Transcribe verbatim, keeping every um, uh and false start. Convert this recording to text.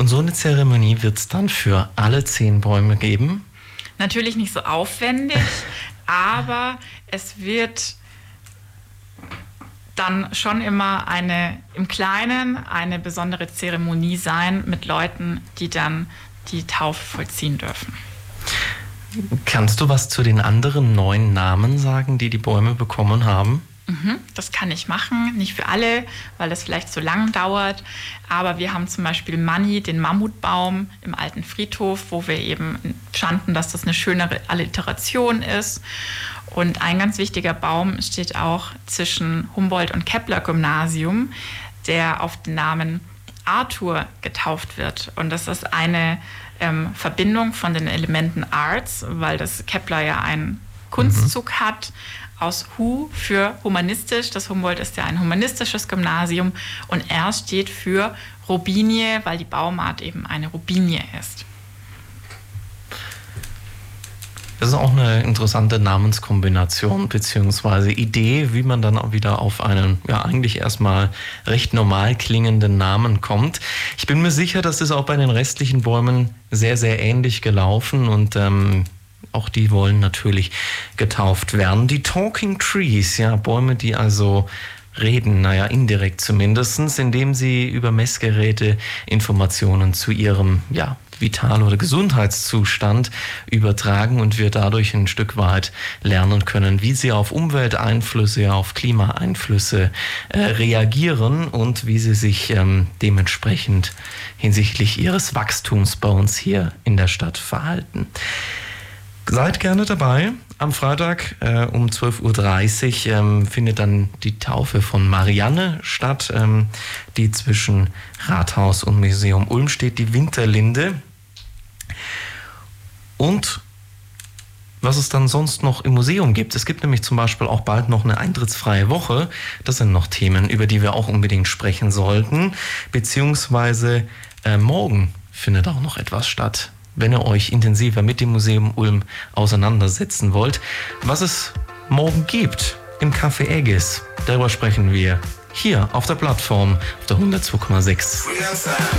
Und so eine Zeremonie wird es dann für alle zehn Bäume geben? Natürlich nicht so aufwendig, aber es wird dann schon immer eine, im Kleinen eine besondere Zeremonie sein mit Leuten, die dann die Taufe vollziehen dürfen. Kannst du was zu den anderen neun Namen sagen, die die Bäume bekommen haben? Mhm, das kann ich machen, nicht für alle, weil das vielleicht so lang dauert, aber wir haben zum Beispiel Manni, den Mammutbaum im alten Friedhof, wo wir eben fanden, dass das eine schönere Alliteration ist. Und ein ganz wichtiger Baum steht auch zwischen Humboldt- und Kepler-Gymnasium, der auf den Namen Arthur getauft wird. Und das ist eine ähm, Verbindung von den Elementen Arts, weil das Kepler ja einen Kunstzug mhm. hat, aus Hu für humanistisch. Das Humboldt ist ja ein humanistisches Gymnasium und R steht für Robinie, weil die Baumart eben eine Robinie ist. Das ist auch eine interessante Namenskombination bzw. Idee, wie man dann auch wieder auf einen, ja eigentlich erstmal recht normal klingenden Namen kommt. Ich bin mir sicher, das ist auch bei den restlichen Bäumen sehr, sehr ähnlich gelaufen und ähm, auch die wollen natürlich getauft werden. Die Talking Trees, ja, Bäume, die also reden, naja, indirekt zumindest, indem sie über Messgeräte Informationen zu ihrem, ja, Vital- oder Gesundheitszustand übertragen und wir dadurch ein Stück weit lernen können, wie sie auf Umwelteinflüsse, auf Klimaeinflüsse äh, reagieren und wie sie sich ähm, dementsprechend hinsichtlich ihres Wachstums bei uns hier in der Stadt verhalten. Seid gerne dabei. Am Freitag äh, um zwölf Uhr dreißig ähm, findet dann die Taufe von Marianne statt, ähm, die zwischen Rathaus und Museum Ulm steht, die Winterlinde. Und was es dann sonst noch im Museum gibt. Es gibt nämlich zum Beispiel auch bald noch eine eintrittsfreie Woche. Das sind noch Themen, über die wir auch unbedingt sprechen sollten. Beziehungsweise äh, morgen findet auch noch etwas statt, wenn ihr euch intensiver mit dem Museum Ulm auseinandersetzen wollt. Was es morgen gibt im Café Aegis, darüber sprechen wir hier auf der Plattform auf der hundertzwei Komma sechs.